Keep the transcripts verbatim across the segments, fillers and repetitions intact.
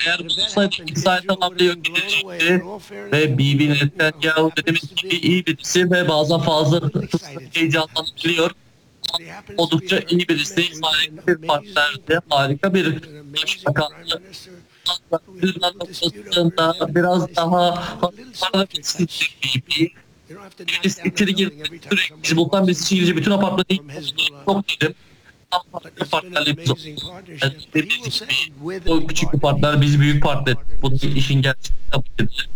Eğer bu olsaydı İsrail tamamıyla yok edilecekti ve Bibi Netanyahu dediğimiz gibi iyi birisi ve bazen fazla heyecanlanabiliyor. Oldukça iyi birisi, harika bir partnerdi, harika bir başbakandı. İrlanda noktasında biraz daha para bir Birisi içeri girdi, sürekli bultan birisi içeri girince bütün apartmanı çok dedim. Partnerliğimiz o. Yani, o küçük bir partner, biz büyük partner. Bu işin gerçekten tabii ki.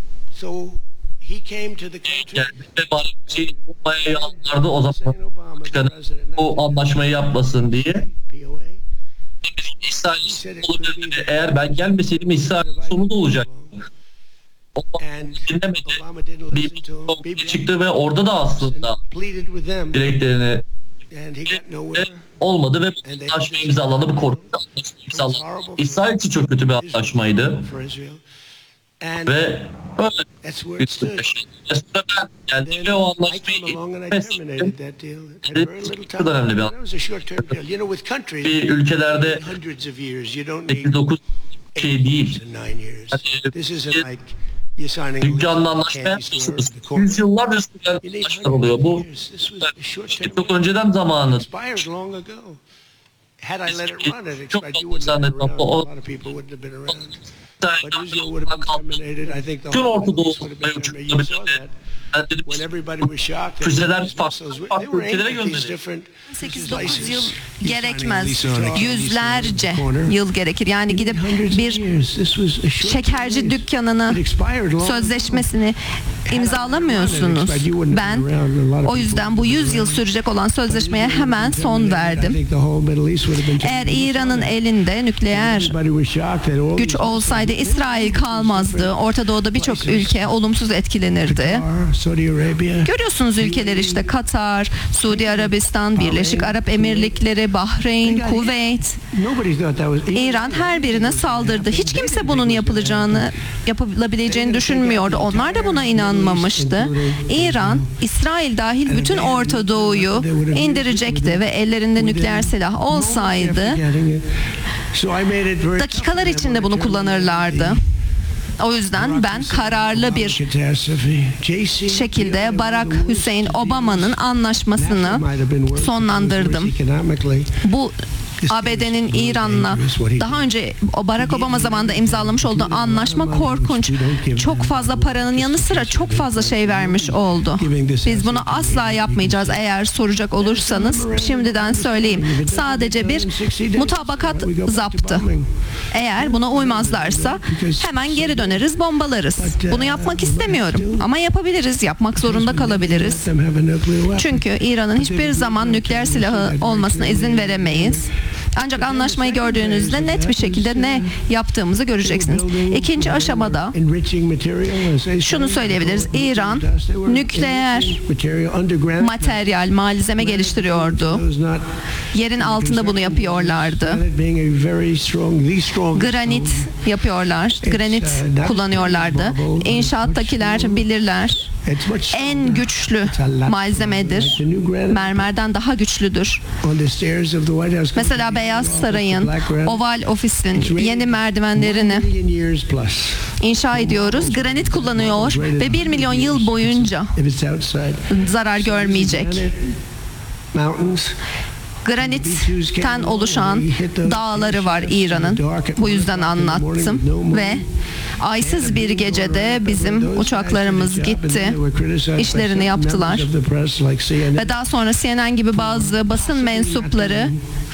Geldi ve bana bir şey yapmaya yalvardı o zaman. O anlaşmayı yapmasın diye. İsrail olabilir. Eğer ben gelmeseydim İsrail sonu da olacak. O dinlemedi. Bir çıktı ve orada da aslında dileklerini olmadı ve anlaşma imzaladı. Bu korkunç anlaşma imzaladı. İsrail için çok kötü bir anlaşmaydı. Ve böyle ben geldim ve o anlaşmayı feshettim. Çok önemli bir anlaşma. Bir ülkelerde sekiz dokuz şey değil. Yani, dükkanla anlaşma yapıyorsunuz. Yüzyıllarca süren anlaşmalar oluyor. Bu işte çok önceden zamanı. Çok fazla o tüm Orta Doğu'ya uçurulabilirdi. Füzeler farklı, farklı ülkelere gönderildi. sekiz dokuz yıl gerekmez. Yüzlerce yıl gerekir. Yani gidip bir şekerci dükkanını sözleşmesini imzalamıyorsunuz. Ben o yüzden bu yüz yıl sürecek olan sözleşmeye hemen son verdim. Eğer İran'ın elinde nükleer güç olsaydı İsrail kalmazdı. Orta Doğu'da birçok ülke olumsuz etkilenirdi. Görüyorsunuz ülkeler işte Katar, Suudi Arabistan, Birleşik Arap Emirlikleri, Bahreyn, Kuveyt. İran her birine saldırdı. Hiç kimse bunun yapılacağını, yapılabileceğini düşünmüyordu. Onlar da buna inanmamıştı. İran, İsrail dahil bütün Orta Doğu'yu indirecekti ve ellerinde nükleer silah olsaydı dakikalar içinde bunu kullanırlardı. O yüzden ben kararlı bir şekilde Barack Hüseyin Obama'nın anlaşmasını sonlandırdım. Bu A B D'nin İran'la daha önce Barack Obama zamanında imzalamış olduğu anlaşma korkunç. Çok fazla paranın yanı sıra çok fazla şey vermiş oldu. Biz bunu asla yapmayacağız eğer soracak olursanız. Şimdiden söyleyeyim. Sadece bir mutabakat zaptı. Eğer buna uymazlarsa hemen geri döneriz, bombalarız. Bunu yapmak istemiyorum ama yapabiliriz, yapmak zorunda kalabiliriz. Çünkü İran'ın hiçbir zaman nükleer silahı olmasına izin veremeyiz. Ancak anlaşmayı gördüğünüzde net bir şekilde ne yaptığımızı göreceksiniz. İkinci aşamada şunu söyleyebiliriz. İran nükleer materyal, malzeme geliştiriyordu. Yerin altında bunu yapıyorlardı. Granit yapıyorlar. Granit kullanıyorlardı. İnşaattakiler bilirler. En güçlü malzemedir. Mermerden daha güçlüdür. Mesela Beyaz Saray'ın, Oval Ofis'in yeni merdivenlerini inşa ediyoruz. Granit kullanıyor ve bir milyon yıl boyunca zarar görmeyecek. Granitten oluşan dağları var İran'ın. Bu yüzden anlattım ve aysız bir gecede bizim uçaklarımız gitti, işlerini yaptılar ve daha sonra C N N gibi bazı basın mensupları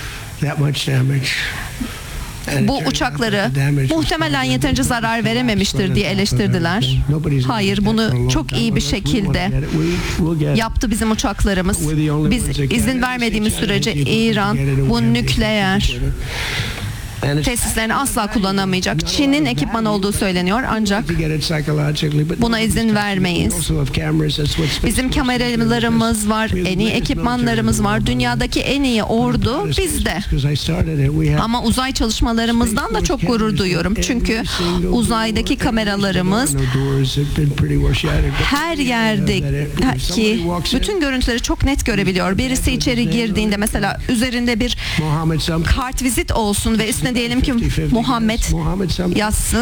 bu uçakları muhtemelen yeterince zarar verememiştir diye eleştirdiler. Hayır, bunu çok iyi bir şekilde yaptı bizim uçaklarımız. Biz izin vermediğimiz sürece İran bu nükleer tesislerini asla kullanamayacak. Çin'in ekipmanı olduğu söyleniyor ancak buna izin vermeyiz. Bizim kameralarımız var, en iyi ekipmanlarımız var. Dünyadaki en iyi ordu bizde. Ama uzay çalışmalarımızdan da çok gurur duyuyorum. Çünkü uzaydaki kameralarımız her yerdeki bütün görüntüleri çok net görebiliyor. Birisi içeri girdiğinde mesela üzerinde bir kartvizit olsun ve üstüne diyelim ki Muhammed yazsın.